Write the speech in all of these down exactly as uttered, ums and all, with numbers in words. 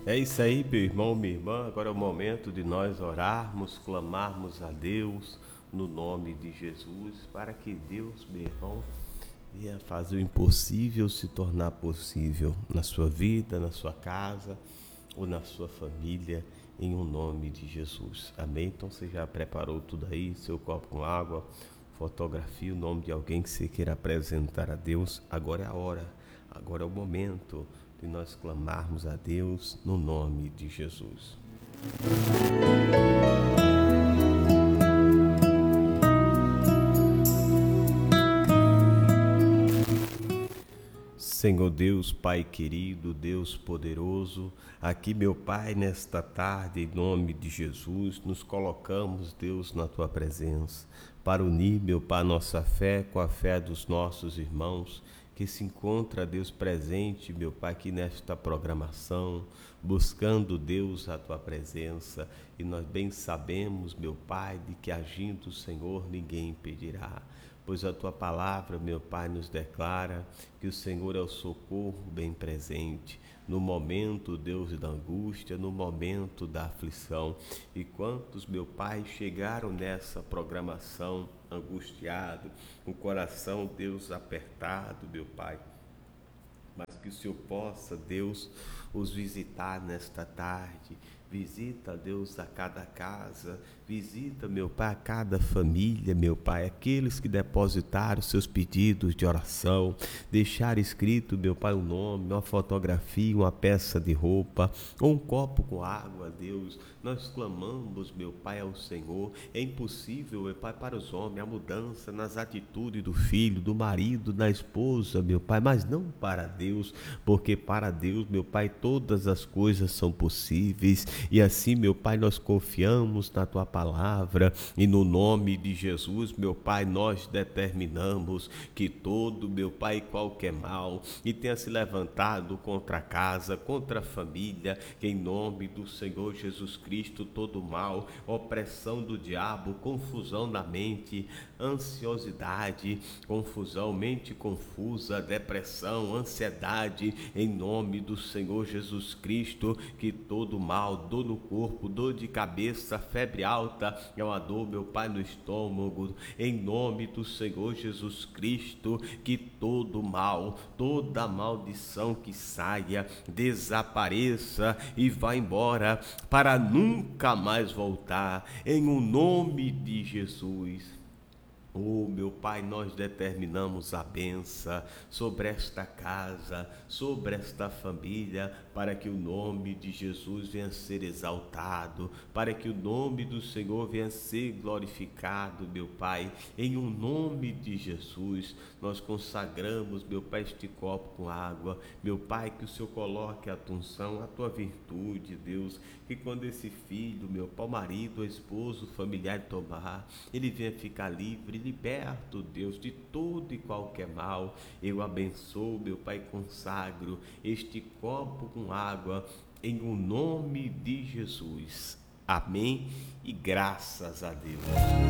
É isso aí, meu irmão, minha irmã. Agora é o momento de nós orarmos, clamarmos a Deus no nome de Jesus, para que Deus, meu irmão, venha fazer o impossível se tornar possível na sua vida, na sua casa ou na sua família, em o nome de Jesus. Amém? Então você já preparou tudo aí, seu copo com água, fotografia, o nome de alguém que você queira apresentar a Deus. Agora é a hora, agora é o momento de nós clamarmos a Deus no nome de Jesus. Senhor Deus, Pai querido, Deus poderoso, aqui, meu Pai, nesta tarde, em nome de Jesus, nos colocamos, Deus, na Tua presença, para unir, meu Pai, nossa fé com a fé dos nossos irmãos, que se encontra, Deus, presente, meu Pai, aqui nesta programação, buscando, Deus, a Tua presença, e nós bem sabemos, meu Pai, de que agindo o Senhor, ninguém impedirá. Pois a Tua palavra, meu Pai, nos declara que o Senhor é o socorro bem presente, no momento, Deus, da angústia, no momento da aflição. E quantos, meu Pai, chegaram nessa programação angustiado, com o coração, Deus, apertado, meu Pai, mas que o Senhor possa, Deus, os visitar nesta tarde. Visita, Deus, a cada casa, visita, meu Pai, a cada família, meu Pai, aqueles que depositaram seus pedidos de oração, deixar escrito, meu Pai, um nome, uma fotografia, uma peça de roupa, ou um copo com água, Deus. Nós clamamos, meu Pai, ao Senhor. É impossível, meu Pai, para os homens, a mudança nas atitudes do filho, do marido, da esposa, meu Pai, mas não para Deus, porque para Deus, meu Pai, todas as coisas são possíveis. E assim, meu Pai, nós confiamos na Tua palavra e no nome de Jesus, meu Pai, nós determinamos que todo, meu Pai, qualquer mal que tenha se levantado contra a casa, contra a família, que em nome do Senhor Jesus Cristo, todo mal, opressão do diabo, confusão na mente, ansiosidade, confusão, mente confusa, depressão, ansiedade, em nome do Senhor Jesus Cristo, que todo mal, dor no corpo, dor de cabeça, febre alta, é uma dor, meu Pai, no estômago, em nome do Senhor Jesus Cristo, que todo mal, toda maldição que saia, desapareça e vá embora para nunca mais voltar, em o nome de Jesus. Oh, meu Pai, nós determinamos a bênção sobre esta casa, sobre esta família, para que o nome de Jesus venha a ser exaltado, para que o nome do Senhor venha a ser glorificado, meu Pai. Em o nome de Jesus, nós consagramos, meu Pai, este copo com água. Meu Pai, que o Senhor coloque a tua unção, a tua virtude, Deus, que quando esse filho, meu Pai, o marido, o esposo, o familiar tomar, ele venha ficar livre, liberto, Deus, de todo e qualquer mal. Eu abençoo, meu Pai, consagro este copo com água em o nome de Jesus. Amém e graças a Deus.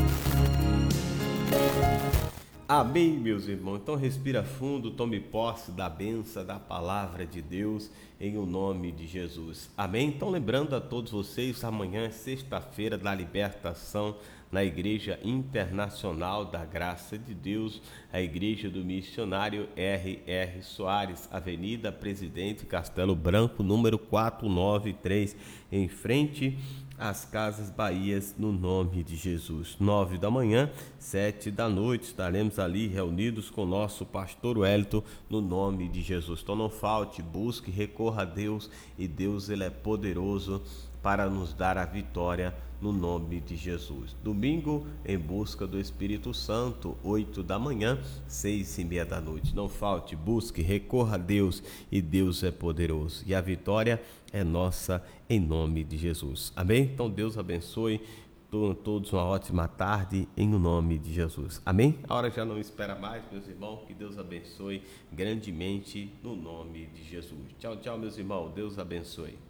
Amém, meus irmãos. Então respira fundo, tome posse da bênção da palavra de Deus em o nome de Jesus. Amém? Então lembrando a todos vocês, amanhã é sexta-feira da libertação na Igreja Internacional da Graça de Deus, a Igreja do Missionário R R Soares, Avenida Presidente Castelo Branco, número quatrocentos e noventa e três, em frente às Casas Bahias, no nome de Jesus. Nove da manhã, sete da noite, estaremos ali reunidos com o nosso pastor Wellington, no nome de Jesus. Então não falte, busque, recorra a Deus, e Deus, ele é poderoso para nos dar a vitória no nome de Jesus. Domingo, em busca do Espírito Santo, oito da manhã, seis e meia da noite. Não falte, busque, recorra a Deus, e Deus é poderoso. E a vitória é nossa em nome de Jesus. Amém? Então Deus abençoe todos, uma ótima tarde em nome de Jesus. Amém? A hora já não espera mais, meus irmãos. Que Deus abençoe grandemente no nome de Jesus. Tchau, tchau, meus irmãos. Deus abençoe.